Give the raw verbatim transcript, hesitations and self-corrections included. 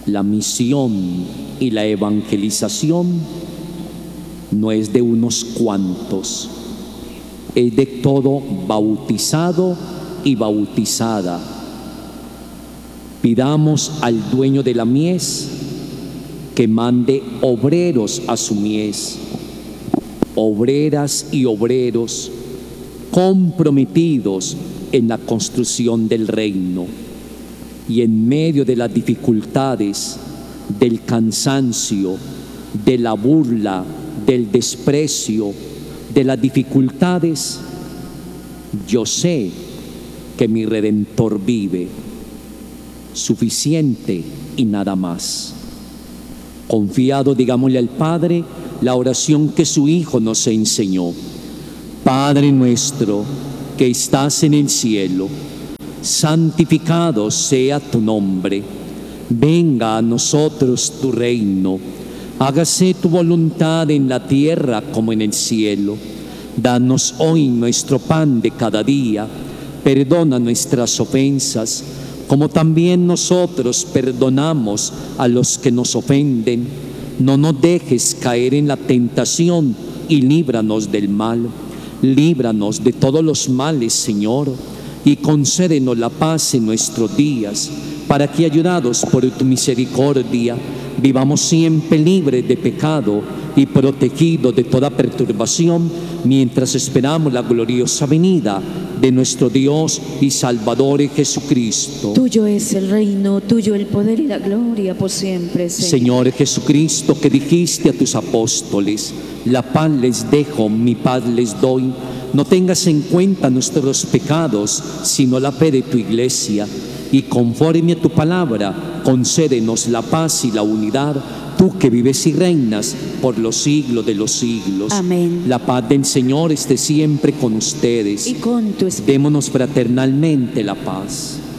La misión y la evangelización no es de unos cuantos, es de todo bautizado y bautizada. Pidamos al dueño de la mies que mande obreros a su mies, obreras y obreros comprometidos en la construcción del reino. Y en medio de las dificultades, del cansancio, de la burla, del desprecio, de las dificultades, yo sé que mi Redentor vive, suficiente y nada más. Confiado, digámosle al Padre la oración que su Hijo nos enseñó. Padre nuestro que estás en el cielo, santificado sea tu nombre. Venga a nosotros tu reino. Hágase tu voluntad en la tierra como en el cielo. Danos hoy nuestro pan de cada día. Perdona nuestras ofensas, como también nosotros perdonamos a los que nos ofenden. No nos dejes caer en la tentación y líbranos del mal. Líbranos de todos los males, Señor, y concédenos la paz en nuestros días, para que, ayudados por tu misericordia, vivamos siempre libres de pecado y protegidos de toda perturbación, mientras esperamos la gloriosa venida de nuestro Dios y Salvador Jesucristo. Tuyo es el reino, tuyo el poder y la gloria por siempre, Señor. Señor Jesucristo, que dijiste a tus apóstoles: la paz les dejo, mi paz les doy. No tengas en cuenta nuestros pecados, sino la fe de tu iglesia. Y conforme a tu palabra, concédenos la paz y la unidad, tú que vives y reinas por los siglos de los siglos. Amén. La paz del Señor esté siempre con ustedes. Y con tu espíritu. Démonos fraternalmente la paz.